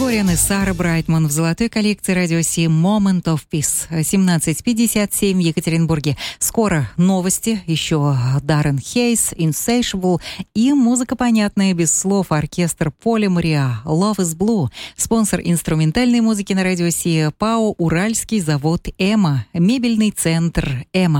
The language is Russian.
Григориан и Сара Брайтман в золотой коллекции радио Си Moment of Peace. 17:57 в Екатеринбурге. Скоро новости, еще Даррен Хейс, Insatiable и музыка понятная без слов, оркестр Поля Мариа, Love is Blue. Спонсор инструментальной музыки на радио Си ПАО «Уральский завод Эма», мебельный центр Эма.